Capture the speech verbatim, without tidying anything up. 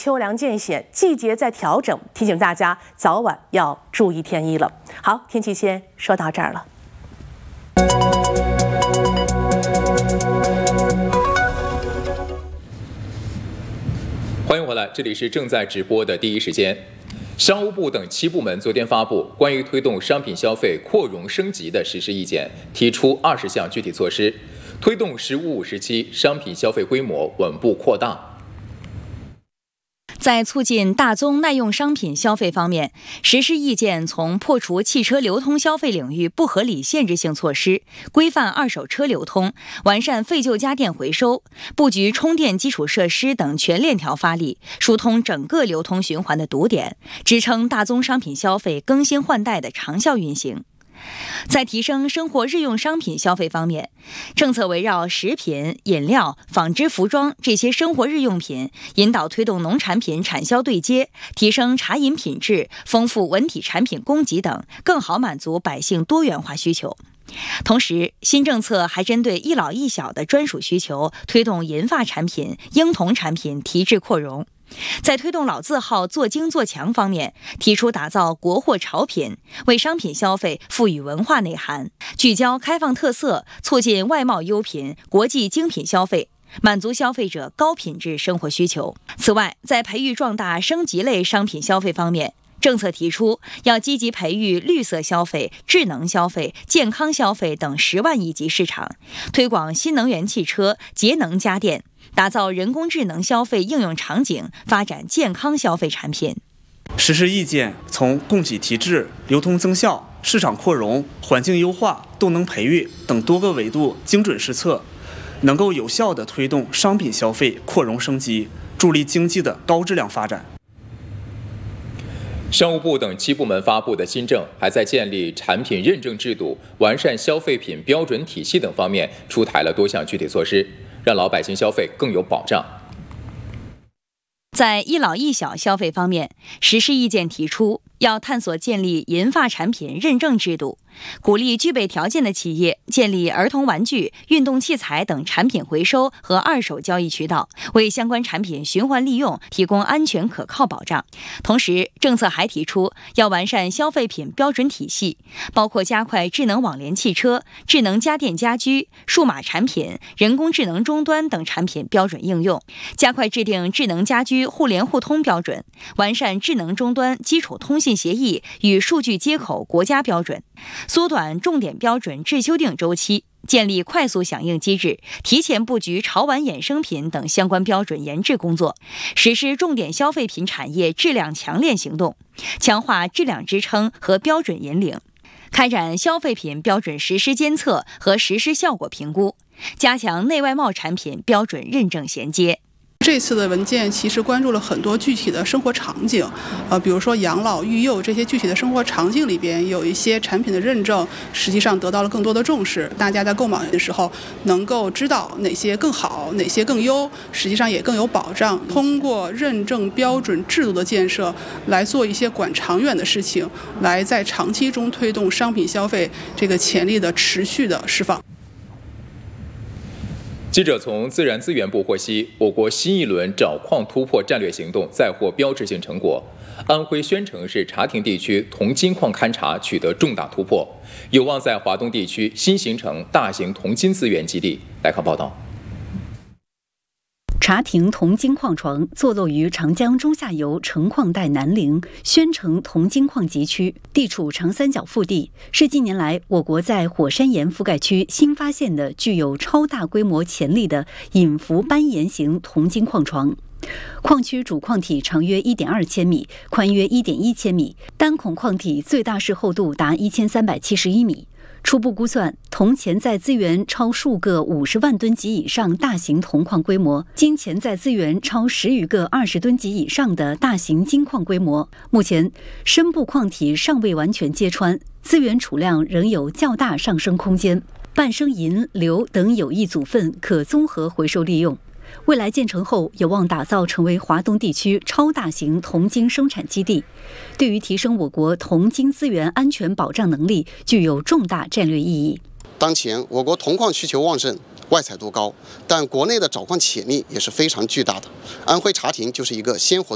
秋凉渐显，季节在调整，提醒大家早晚要注意天衣了。好，天气先说到这儿了。 欢迎回来，这里是正在直播的第一时间。商务部等七部门昨天发布关于推动商品消费扩容升级的实施意见，提出二十项具体措施，推动“十五五”时期商品消费规模稳步扩大。 在促进大宗耐用商品消费方面，实施意见从破除汽车流通消费领域不合理限制性措施，规范二手车流通，完善废旧家电回收，布局充电基础设施等全链条发力，疏通整个流通循环的堵点，支撑大宗商品消费更新换代的长效运行。在提升生活日用商品消费方面，政策围绕食品、饮料、纺织服装这些生活日用品，引导推动农产品产销对接，提升茶饮品质，丰富文体产品供给等，更好满足百姓多元化需求。同时，新政策还针对一老一小的专属需求，推动银发产品、婴童产品提质扩容。在推动老字号做精做强方面，提出打造国货潮品，为商品消费赋予文化内涵，聚焦开放特色，促进外贸优品、国际精品消费，满足消费者高品质生活需求。此外，在培育壮大升级类商品消费方面，政策提出要积极培育绿色消费、智能消费、健康消费等十万亿级市场，推广新能源汽车、节能家电，打造人工智能消费应用场景，发展健康消费产品。 实施意见从供给提质、流通增效、市场扩容、环境优化、动能培育等多个维度精准施策，能够有效地推动商品消费扩容升级，助力经济的高质量发展。 商务部等七部门发布的新政还在建立产品认证制度、完善消费品标准体系等方面出台了多项具体措施，让老百姓消费更有保障。 在一老一小消费方面，实施意见提出要探索建立银发产品认证制度，鼓励具备条件的企业建立儿童玩具、运动器材等产品回收和二手交易渠道，为相关产品循环利用提供安全可靠保障。同时，政策还提出要完善消费品标准体系，包括加快智能网联汽车、智能家电家居、数码产品、人工智能终端等产品标准应用，加快制定智能家居互联互通标准，完善智能终端基础通信协议与数据接口国家标准，缩短重点标准质修订周期，建立快速响应机制，提前布局潮玩衍生品等相关标准研制工作，实施重点消费品产业质量强链行动，强化质量支撑和标准引领，开展消费品标准实施监测和实施效果评估，加强内外贸产品标准认证衔接。 这次的文件其实关注了很多具体的生活场景，呃，比如说养老、育幼这些具体的生活场景里边，有一些产品的认证实际上得到了更多的重视，大家在购买的时候能够知道哪些更好，哪些更优，实际上也更有保障。通过认证标准制度的建设，来做一些管长远的事情，来在长期中推动商品消费这个潜力的持续的释放。 记者从自然资源部获悉，我国新一轮找矿突破战略行动再获标志性成果。安徽宣城市茶亭地区铜金矿勘查取得重大突破，有望在华东地区新形成大型铜金资源基地。来看报道。 茶亭铜金矿床坐落于长江中下游成矿带南陵宣城铜金矿集区，地处长三角腹地，是近年来我国在火山岩覆盖区新发现的具有超大规模潜力的隐伏斑岩型铜金矿床。矿区主矿体长约 一点二千米，宽约 一点一千米，单孔矿体最大室厚度达一千三百七十一米。初步估算，铜潜在资源超数个五十万吨级以上大型铜矿规模，金潜在资源超十余个二十吨级以上的大型金矿规模。目前，深部矿体尚未完全揭穿，资源储量仍有较大上升空间。半生银、硫等有益组分可综合回收利用。未来建成后，有望打造成为华东地区超大型铜金生产基地，对于提升我国铜金资源安全保障能力具有重大战略意义。 当前我国铜矿需求旺盛，外采度高，但国内的找矿潜力也是非常巨大的。安徽茶亭就是一个鲜活